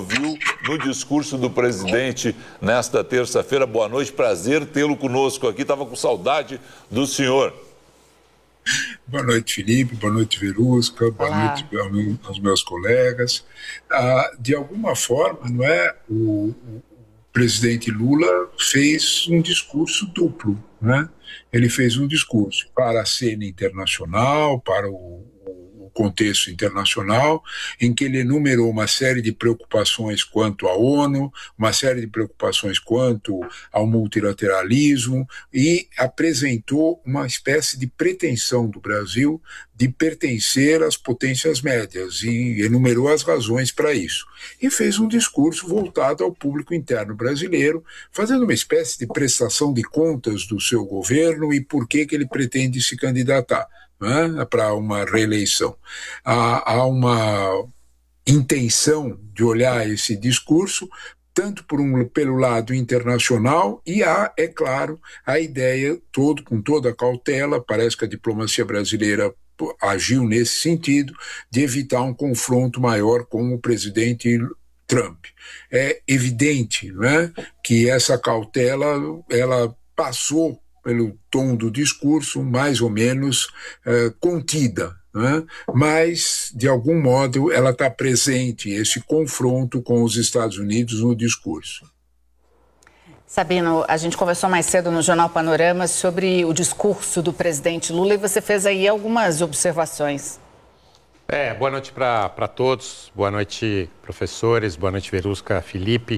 ouviu no discurso do presidente nesta terça-feira. Boa noite, prazer tê-lo conosco aqui. Estava com saudade do senhor. Boa noite, Felipe. Boa noite, Verusca. Boa noite aos meus colegas. De alguma forma, não é, o presidente Lula fez um discurso duplo, né? Ele fez um discurso para a cena internacional, para o contexto internacional, em que ele enumerou uma série de preocupações quanto à ONU, uma série de preocupações quanto ao multilateralismo e apresentou uma espécie de pretensão do Brasil de pertencer às potências médias e enumerou as razões para isso. E fez um discurso voltado ao público interno brasileiro, fazendo uma espécie de prestação de contas do seu governo e por que ele pretende se candidatar, né, para uma reeleição. Há uma intenção de olhar esse discurso tanto pelo lado internacional e há, é claro, a ideia, com toda a cautela, parece que a diplomacia brasileira agiu nesse sentido, de evitar um confronto maior com o presidente Trump. É evidente, né, que essa cautela ela passou pelo tom do discurso mais ou menos contida, né? Mas, de algum modo, ela está presente, esse confronto com os Estados Unidos no discurso. Sabino, a gente conversou mais cedo no Jornal Panorama sobre o discurso do presidente Lula e você fez aí algumas observações. Boa noite para todos, boa noite professores, boa noite Verusca, Felipe.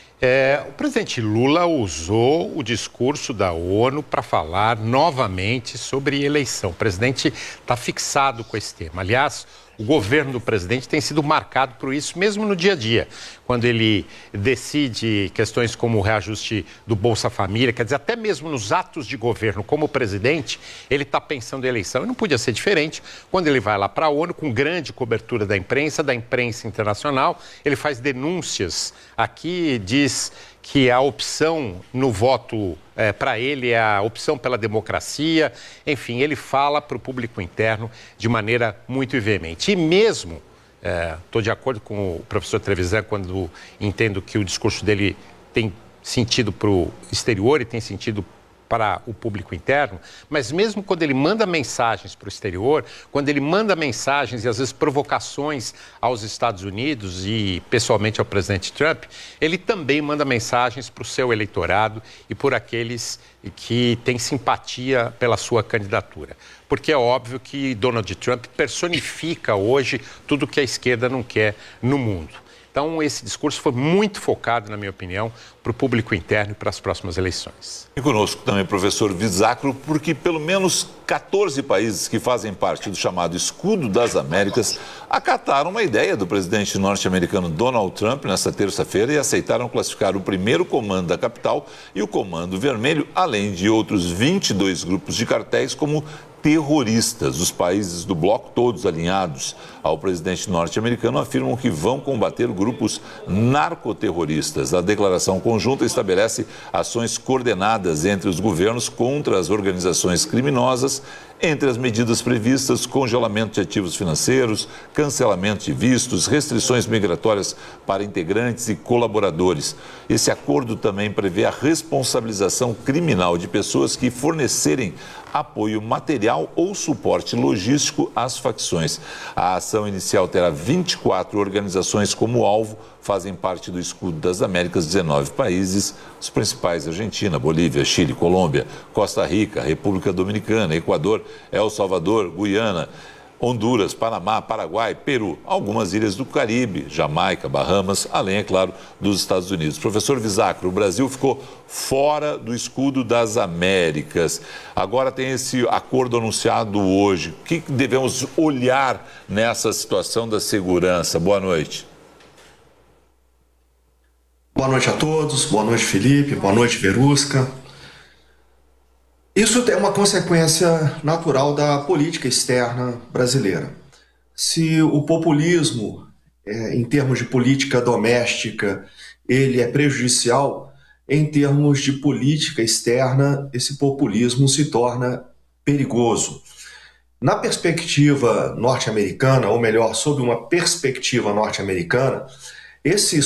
O presidente Lula usou o discurso da ONU para falar novamente sobre eleição. O presidente está fixado com esse tema. Aliás, o governo do presidente tem sido marcado por isso, mesmo no dia a dia, quando ele decide questões como o reajuste do Bolsa Família, quer dizer, até mesmo nos atos de governo como presidente, ele está pensando em eleição. E não podia ser diferente quando ele vai lá para a ONU, com grande cobertura da imprensa internacional, ele faz denúncias aqui, diz que a opção no voto para ele é a opção pela democracia. Enfim, ele fala para o público interno de maneira muito veemente. E mesmo, estou de acordo com o professor Trevisan quando entendo que o discurso dele tem sentido para o exterior e tem sentido para o público interno, mas mesmo quando ele manda mensagens para o exterior, quando ele manda mensagens e às vezes provocações aos Estados Unidos e pessoalmente ao presidente Trump, ele também manda mensagens para o seu eleitorado e por aqueles que têm simpatia pela sua candidatura. Porque é óbvio que Donald Trump personifica hoje tudo que a esquerda não quer no mundo. Então, esse discurso foi muito focado, na minha opinião, para o público interno e para as próximas eleições. E conosco também o professor Vizzacro, porque pelo menos 14 países que fazem parte do chamado Escudo das Américas acataram uma ideia do presidente norte-americano Donald Trump nesta terça-feira e aceitaram classificar o primeiro comando da capital e o Comando Vermelho, além de outros 22 grupos de cartéis como terroristas. Os países do bloco, todos alinhados ao presidente norte-americano, afirmam que vão combater grupos narcoterroristas. A declaração conjunta estabelece ações coordenadas entre os governos contra as organizações criminosas. Entre as medidas previstas, congelamento de ativos financeiros, cancelamento de vistos, restrições migratórias para integrantes e colaboradores. Esse acordo também prevê a responsabilização criminal de pessoas que fornecerem apoio material ou suporte logístico às facções. A ação inicial terá 24 organizações como alvo, fazem parte do Escudo das Américas 19 países, os principais: Argentina, Bolívia, Chile, Colômbia, Costa Rica, República Dominicana, Equador, El Salvador, Guiana, Honduras, Panamá, Paraguai, Peru, algumas ilhas do Caribe, Jamaica, Bahamas, além, é claro, dos Estados Unidos. Professor Vizzacro, o Brasil ficou fora do Escudo das Américas. Agora tem esse acordo anunciado hoje. O que devemos olhar nessa situação da segurança? Boa noite. Boa noite a todos, boa noite Felipe, boa noite Verusca. Isso é uma consequência natural da política externa brasileira. Se o populismo, em termos de política doméstica, ele é prejudicial, em termos de política externa, esse populismo se torna perigoso. Na perspectiva norte-americana, ou melhor, sob uma perspectiva norte-americana, esse